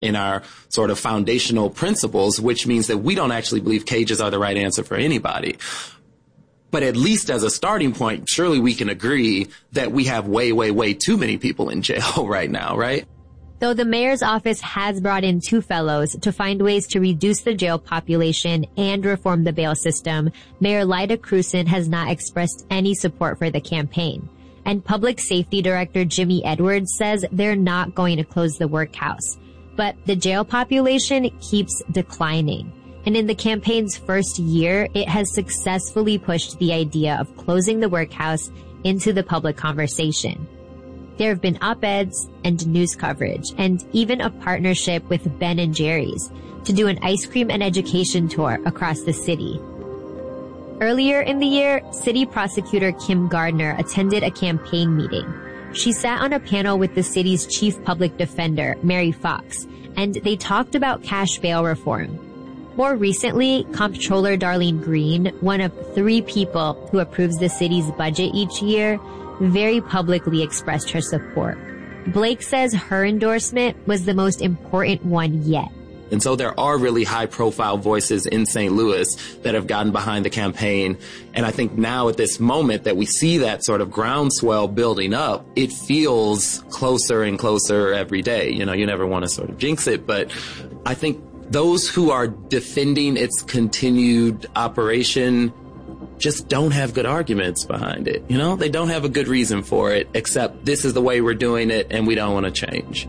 in our sort of foundational principles, which means that we don't actually believe cages are the right answer for anybody. But at least as a starting point, surely we can agree that we have way, way, way too many people in jail right now, right? Though the mayor's office has brought in 2 fellows to find ways to reduce the jail population and reform the bail system, Mayor Lyda Krewson has not expressed any support for the campaign. And Public Safety Director Jimmy Edwards says they're not going to close the workhouse. But the jail population keeps declining. And in the campaign's first year, it has successfully pushed the idea of closing the workhouse into the public conversation. There have been op-eds and news coverage, and even a partnership with Ben & Jerry's to do an ice cream and education tour across the city. Earlier in the year, City Prosecutor Kim Gardner attended a campaign meeting. She sat on a panel with the city's chief public defender, Mary Fox, and they talked about cash bail reform. More recently, Comptroller Darlene Green, one of 3 people who approves the city's budget each year, very publicly expressed her support. Blake says her endorsement was the most important one yet. And so there are really high-profile voices in St. Louis that have gotten behind the campaign. And I think now at this moment that we see that sort of groundswell building up, it feels closer and closer every day. You know, you never want to sort of jinx it, but I think those who are defending its continued operation just don't have good arguments behind it. You know, they don't have a good reason for it, except this is the way we're doing it and we don't want to change.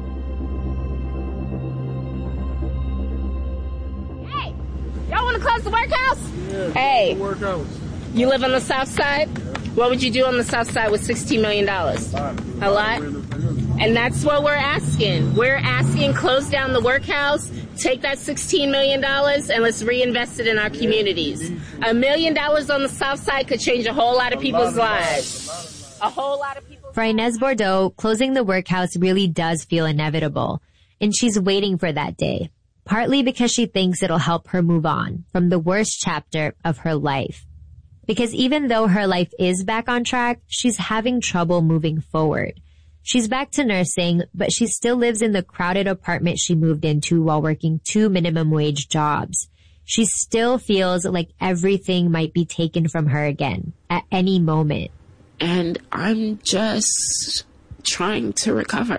Hey, y'all want to close the workhouse? Yeah, hey, the workhouse. You live on the south side? Yeah. What would you do on the south side with $16 million? A lot? And that's what we're asking. We're asking close down the workhouse, take that $16 million, and let's reinvest it in our communities. $1 million on the south side could change a whole lot of people's lives. A whole lot of people. For Inez Bordeaux, closing the workhouse really does feel inevitable. And she's waiting for that day, partly because she thinks it'll help her move on from the worst chapter of her life. Because even though her life is back on track, she's having trouble moving forward. She's back to nursing, but she still lives in the crowded apartment she moved into while working 2 minimum wage jobs. She still feels like everything might be taken from her again at any moment. And I'm just trying to recover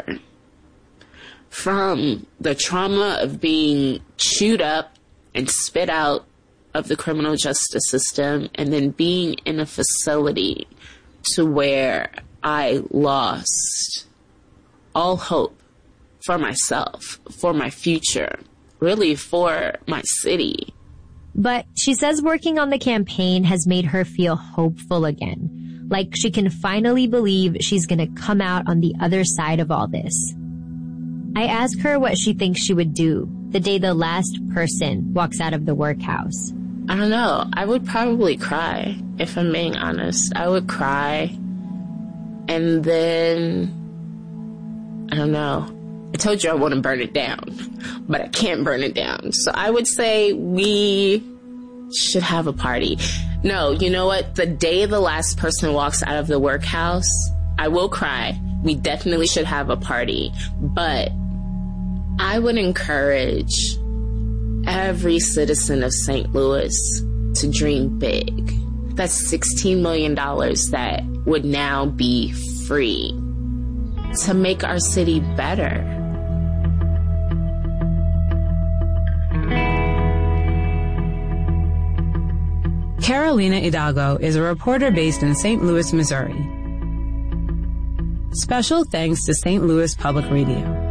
from the trauma of being chewed up and spit out of the criminal justice system, and then being in a facility to where I lost all hope for myself, for my future, really for my city. But she says working on the campaign has made her feel hopeful again, like she can finally believe she's going to come out on the other side of all this. I ask her what she thinks she would do the day the last person walks out of the workhouse. I don't know. I would probably cry, if I'm being honest. I would cry. And then, I don't know. I told you I want to burn it down, but I can't burn it down. So I would say we should have a party. No, you know what? The day the last person walks out of the workhouse, I will cry. We definitely should have a party. But I would encourage every citizen of St. Louis to dream big. That's $16 million that would now be free to make our city better. Carolina Hidalgo is a reporter based in St. Louis, Missouri. Special thanks to St. Louis Public Radio.